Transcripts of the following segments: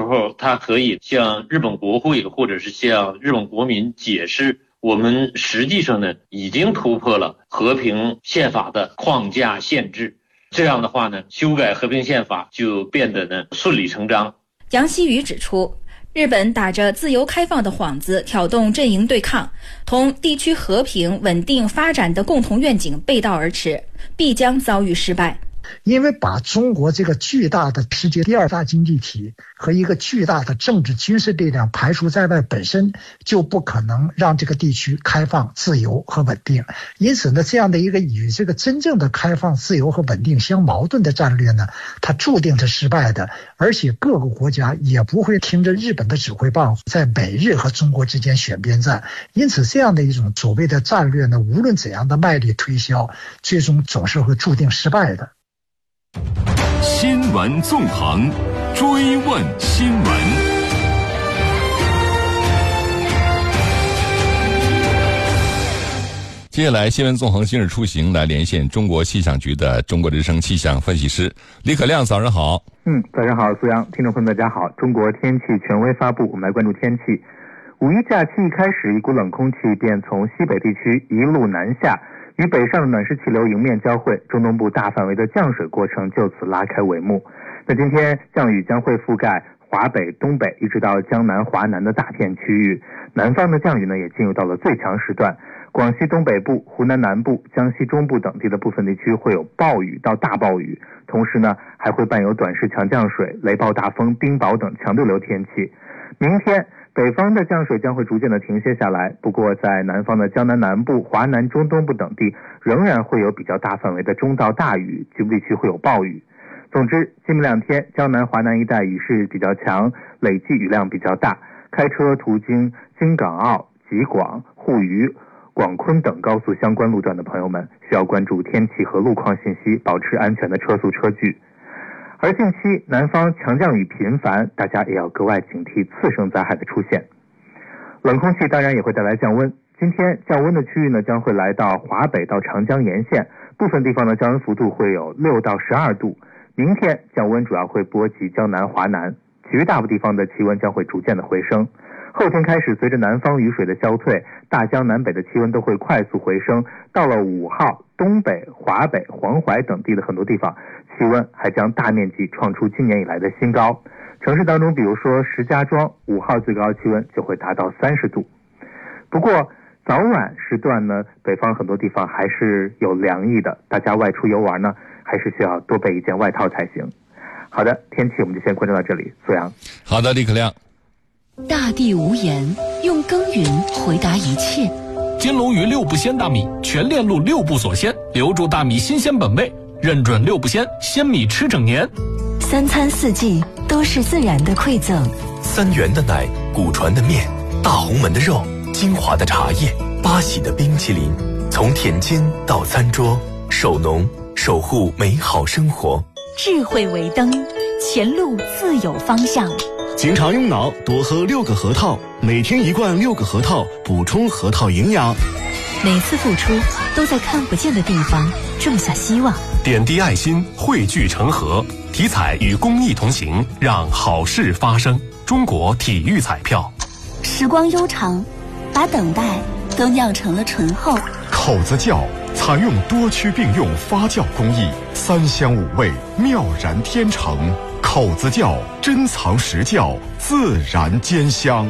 候，他可以向日本国会或者是向日本国民解释，我们实际上呢已经突破了和平宪法的框架限制。这样的话呢，修改和平宪法就变得呢顺理成章。 杨希宇指出，日本打着自由开放的幌子挑动阵营对抗，同地区和平稳定发展的共同愿景背道而驰，必将遭遇失败。 因为把中国这个巨大的世界第二大经济体和一个巨大的政治军事力量排除在外，本身就不可能让这个地区开放、自由和稳定。因此呢，这样的一个与这个真正的开放、自由和稳定相矛盾的战略呢，它注定是失败的。而且各个国家也不会听着日本的指挥棒，在美日和中国之间选边站。因此，这样的一种所谓的战略呢，无论怎样的卖力推销，最终总是会注定失败的。 新闻纵横，追问新闻。接下来，新闻纵横今日出行来连线中国气象局的中国之声气象分析师李可亮，早上好。 早上好，苏阳，听众朋友们大家好。中国天气权威发布，我们来关注天气。五一假期一开始，一股冷空气便从西北地区一路南下，与北上的暖湿气流迎面交汇，中东部大范围的降水过程就此拉开帷幕。那今天降雨将会覆盖华北、东北一直到江南、华南的大片区域，南方的降雨呢也进入到了最强时段。广西东北部、湖南南部、江西中部等地的部分地区会有暴雨到大暴雨，同时呢还会伴有短时强降水、雷暴大风、冰雹等强对流天气。明天北方的降水将会逐渐的停歇下来，不过在南方的江南南部、华南中东部等地仍然会有比较大范围的中到大雨，局部地区会有暴雨。总之，今明两天江南、华南一带雨势比较强，累计雨量比较大，开车途经京港澳、吉广、沪渝、广昆等高速相关路段的朋友们需要关注天气和路况信息，保持安全的车速车距。而近期南方强降雨频繁，大家也要格外警惕次生灾害的出现。冷空气当然也会带来降温，今天降温的区域呢将会来到华北到长江沿线，部分地方的降温幅度会有6到12度。明天降温主要会波及江南、华南，其余大部地方的气温将会逐渐的回升。后天开始，随着南方雨水的消退，大江南北的气温都会快速回升，到了5号，东北、华北、黄淮等地的很多地方气温还将大面积创出今年以来的新高。城市当中，比如说石家庄5号最高气温就会达到30度。不过早晚时段呢，北方很多地方还是有凉意的，大家外出游玩呢还是需要多备一件外套才行。好的，天气我们就先关注到这里，苏阳。 好的，李可亮。 大地无言，用耕耘回答一切。 金龙鱼6不鲜大米，全链路6不锁鲜，留住大米新鲜本味，认准6不鲜，鲜米吃整年。 3餐4季都是自然的馈赠， 三元的奶，古传的面，大红门的肉，金华的茶叶，八喜的冰淇淋，从田间到餐桌，守农守护美好生活。 智慧为灯，前路自有方向。 经常用脑，多喝6个核桃，每天1罐6个核桃，补充核桃营养。 每次付出都在看不见的地方种下希望， 点滴爱心，汇聚成河，体彩与公益同行，让好事发生。中国体育彩票。 时光悠长，把等待都酿成了醇厚。 口子窖采用多区并用发酵工艺，3香5味，妙然天成。口子窖珍藏实窖，自然兼香。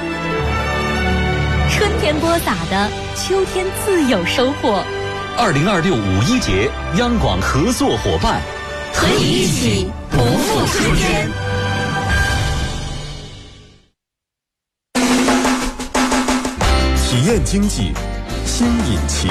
春天播撒的，秋天自有收获。 2026五一节，央广合作伙伴， 和你一起不负春天。 体验经济新引擎。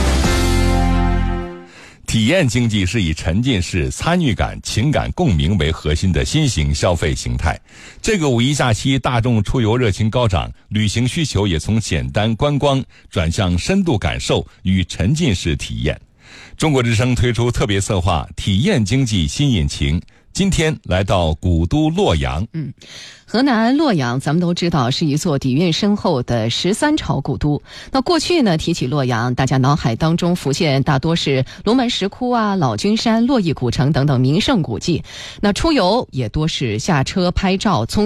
体验经济是以沉浸式参与感、情感共鸣为核心的新型消费形态。这个五一假期，大众出游热情高涨，旅行需求也从简单观光转向深度感受与沉浸式体验。中国之声推出特别策划体验经济新引擎，今天来到古都洛阳。 河南洛阳咱们都知道是一座底蕴深厚的13朝古都。那过去呢，提起洛阳，大家脑海当中浮现大多是龙门石窟啊、老君山、洛邑古城等等名胜古迹。那出游也多是下车拍照，